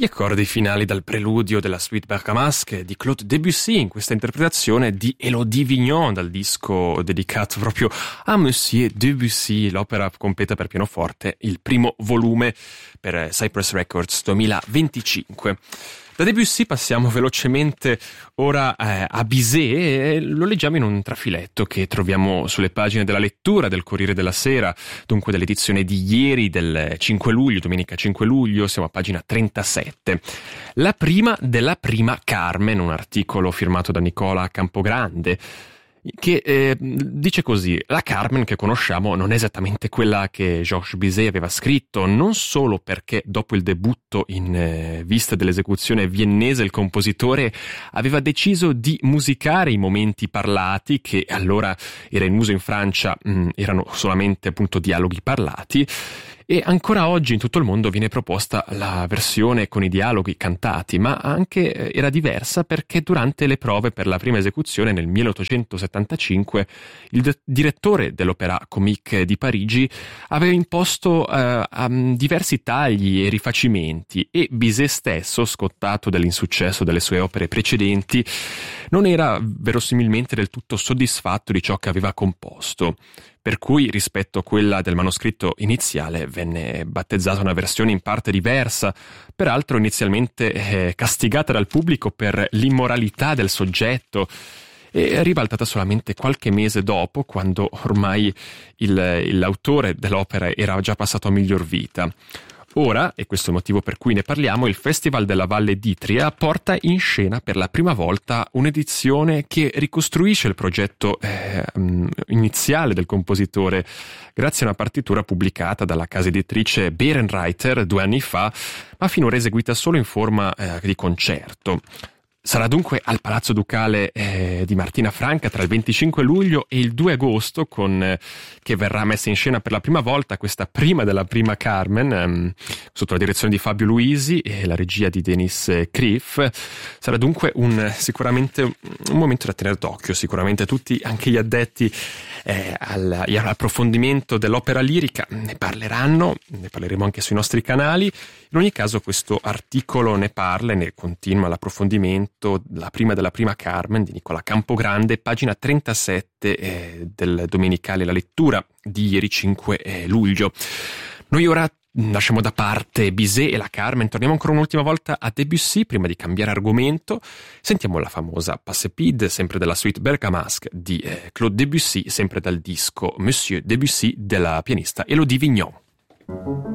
Gli accordi finali dal preludio della suite Bergamasque di Claude Debussy in questa interpretazione di Elodie Vignon dal disco dedicato proprio a Monsieur Debussy, l'opera completa per pianoforte, il primo volume per Cypress Records 2025. Da Debussy passiamo velocemente ora a Bizet e lo leggiamo in un trafiletto che troviamo sulle pagine della lettura del Corriere della Sera, dunque dell'edizione di ieri del 5 luglio, domenica 5 luglio, siamo a pagina 37. La prima della prima Carmen, un articolo firmato da Nicola Campogrande, che dice così: la Carmen che conosciamo non è esattamente quella che Georges Bizet aveva scritto, non solo perché dopo il debutto in vista dell'esecuzione viennese il compositore aveva deciso di musicare i momenti parlati, che allora era in uso in Francia, erano solamente appunto dialoghi parlati, e ancora oggi in tutto il mondo viene proposta la versione con i dialoghi cantati, ma anche era diversa perché durante le prove per la prima esecuzione nel 1875 il direttore dell'Opéra Comique di Parigi aveva imposto diversi tagli e rifacimenti, e Bizet stesso, scottato dall'insuccesso delle sue opere precedenti, non era verosimilmente del tutto soddisfatto di ciò che aveva composto, per cui rispetto a quella del manoscritto iniziale venne battezzata una versione in parte diversa, peraltro inizialmente castigata dal pubblico per l'immoralità del soggetto e ribaltata solamente qualche mese dopo, quando ormai l'autore dell'opera era già passato a miglior vita. Ora, e questo è il motivo per cui ne parliamo, il Festival della Valle d'Itria porta in scena per la prima volta un'edizione che ricostruisce il progetto iniziale del compositore grazie a una partitura pubblicata dalla casa editrice Bärenreiter 2 anni fa, ma finora eseguita solo in forma di concerto. Sarà dunque al Palazzo Ducale di Martina Franca tra il 25 luglio e il 2 agosto che verrà messa in scena per la prima volta questa prima della prima Carmen sotto la direzione di Fabio Luisi e la regia di Denis Krief. Sarà dunque sicuramente un momento da tenere d'occhio. Sicuramente tutti, anche gli addetti all'approfondimento dell'opera lirica, ne parleremo anche sui nostri canali. In ogni caso questo articolo ne parla e ne continua l'approfondimento, la prima della prima Carmen di Nicola Campogrande, pagina 37 del domenicale La Lettura di ieri 5 luglio. Noi ora lasciamo da parte Bizet e la Carmen, torniamo ancora un'ultima volta a Debussy prima di cambiare argomento. Sentiamo la famosa Passepide, sempre della suite Bergamasque di Claude Debussy, sempre dal disco Monsieur Debussy della pianista Elodie Vignon.